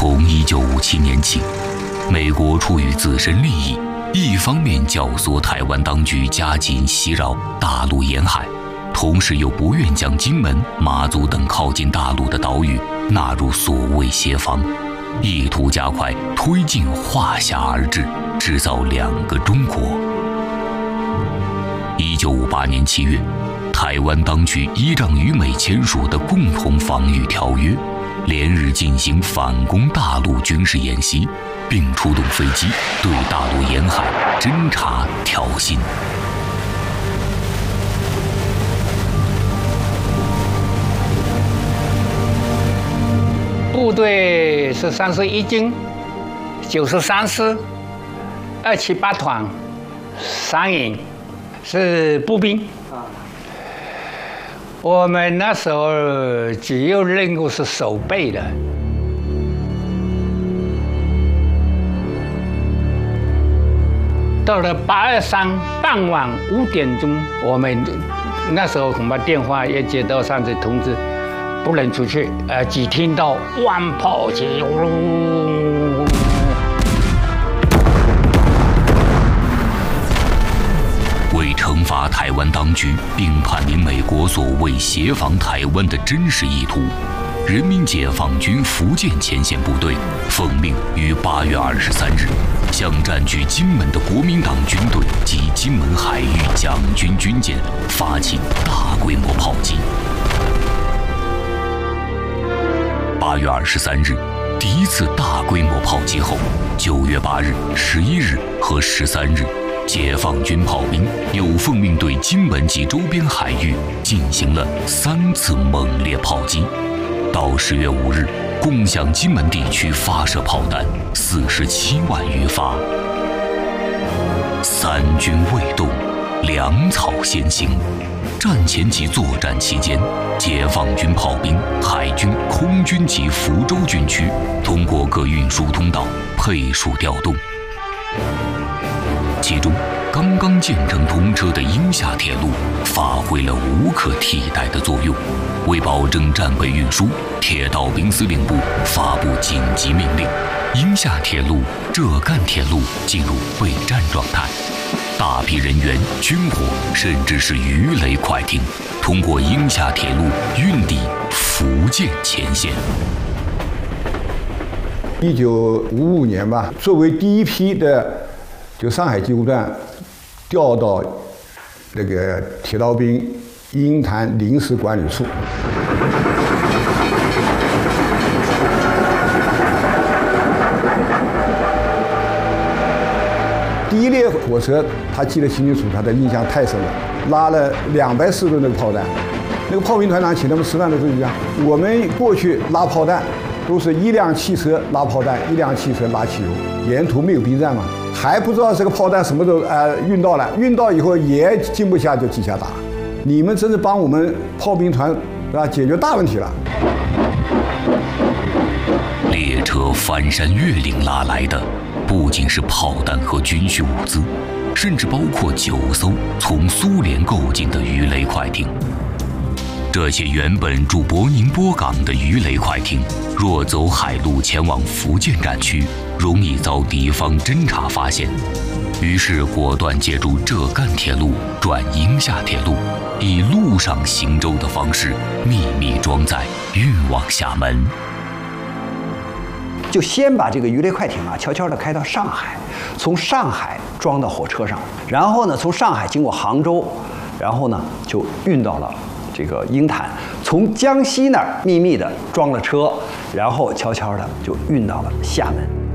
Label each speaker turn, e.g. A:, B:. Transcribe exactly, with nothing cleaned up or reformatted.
A: 从一九五七年起，美国出于自身利益，一方面教唆台湾当局加紧袭扰大陆沿海，同时又不愿将金门、马祖等靠近大陆的岛屿纳入所谓协防，意图加快推进华夏而治，制造两个中国。一九五八年七月，台湾当局依仗与美签署的共同防御条约，连日进行反攻大陆军事演习，并出动飞机对大陆沿海侦察挑衅。
B: 部队是三十一军，九十三师，二七八团，三营，是步兵。我们那时候主要任务是守备的。到了八二三傍晚五点钟，我们那时候恐怕电话也接到上次通知，不能出去，呃，只听到万炮齐轰。
A: 为惩罚台湾当局，并判明美国所谓协防台湾的真实意图，人民解放军福建前线部队奉命于八月二十三日，向占据金门的国民党军队及金门海域蒋军军舰发起大规模炮击。八月二十三日，第一次大规模炮击后，九月八日、十一日和十三日。解放军炮兵又奉命对金门及周边海域进行了三次猛烈炮击，到十月五日，共向金门地区发射炮弹四十七万余发。三军未动，粮草先行。战前及作战期间，解放军炮兵、海军、空军及福州军区通过各运输通道配属调动。其中，刚刚建成通车的鹰厦铁路发挥了无可替代的作用。为保证战备运输，铁道兵司令部发布紧急命令，鹰厦铁路、浙赣铁路进入备战状态。大批人员、军火，甚至是鱼雷快艇，通过鹰厦铁路运抵福建前线。
C: 一九五五年吧，作为第一批的。就上海机务段调到那个铁道兵鹰潭临时管理处。第一列火车，他记得清清楚楚，他的印象太深了，拉了两百四吨那个炮弹。那个炮兵团长请他们吃饭的时候就讲，我们过去拉炮弹都是一辆汽车拉炮弹，一辆汽车拉汽油，沿途没有兵站嘛。还不知道这个炮弹什么时候呃运到了，运到以后也禁不下就几下打。你们真是帮我们炮兵团啊解决大问题了。
A: 列车翻山越岭拉来的，不仅是炮弹和军需物资，甚至包括九艘从苏联购进的鱼雷快艇。这些原本驻博宁波港的鱼雷快艇，若走海路前往福建战区，容易遭敌方侦察发现，于是果断借助浙赣铁路转鹰厦铁路，以陆上行舟的方式秘密装载运往厦门。
D: 就先把这个鱼雷快艇啊悄悄地开到上海，从上海装到火车上，然后呢从上海经过杭州，然后呢就运到了这个鹰潭，从江西那儿秘密地装了车，然后悄悄地就运到了厦门。